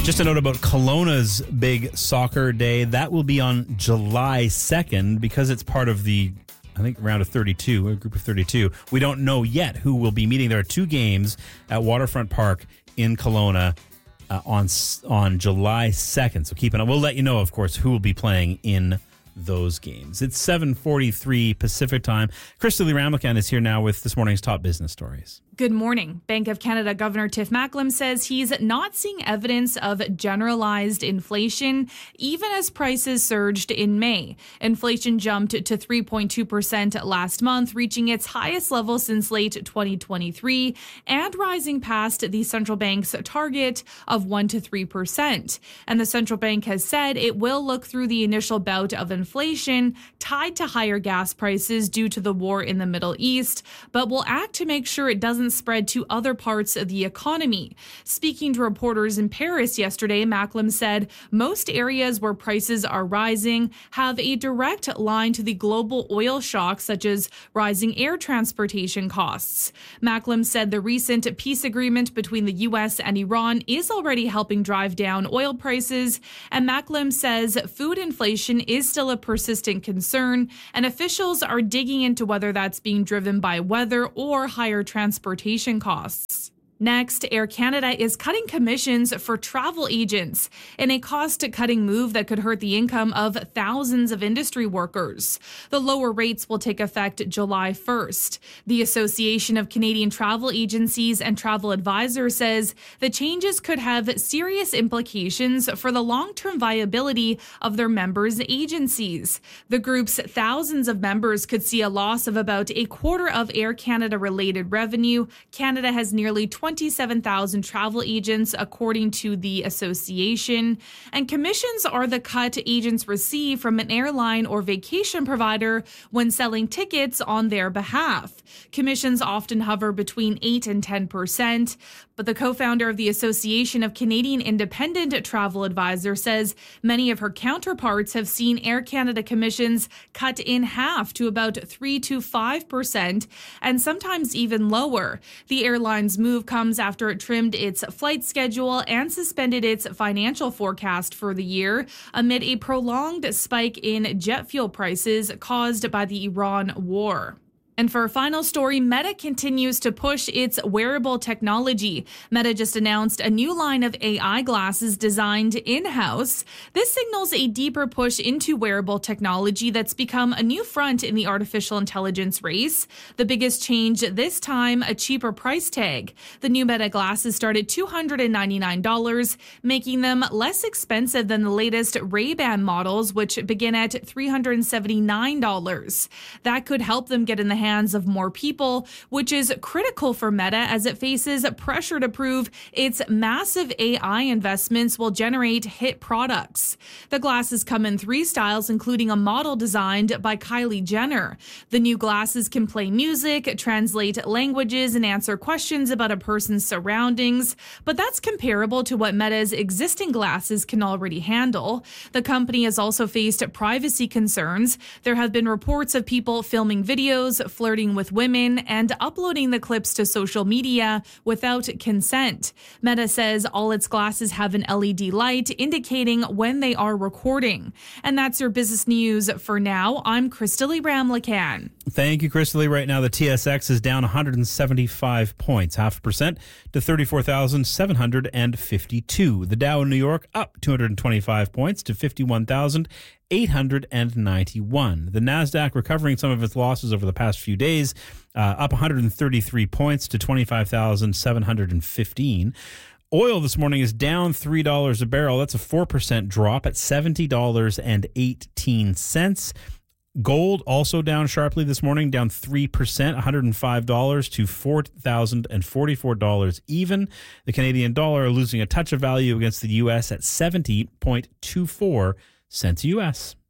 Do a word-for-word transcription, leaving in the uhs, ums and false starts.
Just a note about Kelowna's big soccer day. That will be on July second because it's part of the, I think, round of thirty-two, a group of thirty-two. We don't know yet who will be meeting. There are two games at Waterfront Park in Kelowna uh, on on July second. So keep an eye. We'll let you know, of course, who will be playing in those games. It's seven forty-three Pacific time. Christy Lee Ramlakan is here now with this morning's top business stories. Good morning. Bank of Canada Governor Tiff Macklem says he's not seeing evidence of generalized inflation, even as prices surged in May. Inflation jumped to three point two percent last month, reaching its highest level since late twenty twenty-three, and rising past the central bank's target of one to three percent. And the central bank has said it will look through the initial bout of inflation tied to higher gas prices due to the war in the Middle East, but will act to make sure it doesn't spread to other parts of the economy. Speaking to reporters in Paris yesterday, Macklem said most areas where prices are rising have a direct line to the global oil shock, such as rising air transportation costs. Macklem said the recent peace agreement between the U S and Iran is already helping drive down oil prices, and Macklem says food inflation is still a persistent concern, and officials are digging into whether that's being driven by weather or higher transportation costs. Next, Air Canada is cutting commissions for travel agents in a cost-cutting move that could hurt the income of thousands of industry workers. The lower rates will take effect July first. The Association of Canadian Travel Agencies and Travel Advisors says the changes could have serious implications for the long-term viability of their members' agencies. The group's thousands of members could see a loss of about a quarter of Air Canada-related revenue. Canada has nearly twenty-seven thousand travel agents, according to the association. And commissions are the cut agents receive from an airline or vacation provider when selling tickets on their behalf. Commissions often hover between eight and ten percent. But the co-founder of the Association of Canadian Independent Travel Advisors says many of her counterparts have seen Air Canada commissions cut in half to about three to five percent, and sometimes even lower. The airline's move comes after it trimmed its flight schedule and suspended its financial forecast for the year amid a prolonged spike in jet fuel prices caused by the Iran war. And for our final story, Meta continues to push its wearable technology. Meta just announced a new line of A I glasses designed in-house. This signals a deeper push into wearable technology that's become a new front in the artificial intelligence race. The biggest change this time, a cheaper price tag. The new Meta glasses start at two hundred ninety-nine dollars, making them less expensive than the latest Ray-Ban models, which begin at three hundred seventy-nine dollars. That could help them get in the hands hands of more people, which is critical for Meta as it faces pressure to prove its massive A I investments will generate hit products. The glasses come in three styles, including a model designed by Kylie Jenner. The new glasses can play music, translate languages, and answer questions about a person's surroundings, but that's comparable to what Meta's existing glasses can already handle. The company has also faced privacy concerns. There have been reports of people filming videos, flirting with women, and uploading the clips to social media without consent. Meta says all its glasses have an L E D light indicating when they are recording. And that's your business news for now. I'm Christy Lee Ramlakan. Thank you, Christy Lee. Right now, the T S X is down one hundred seventy-five points, half a percent, to thirty-four thousand seven hundred fifty-two. The Dow in New York up two hundred twenty-five points to fifty-one thousand eight hundred ninety-one. The NASDAQ recovering some of its losses over the past few days, uh, up one hundred thirty-three points to twenty-five thousand seven hundred fifteen. Oil this morning is down three dollars a barrel. That's a four percent drop at seventy dollars and eighteen cents. Gold also down sharply this morning, down three percent, one hundred five dollars to four thousand forty-four dollars even. The Canadian dollar losing a touch of value against the U S at seventy point two four cents U S.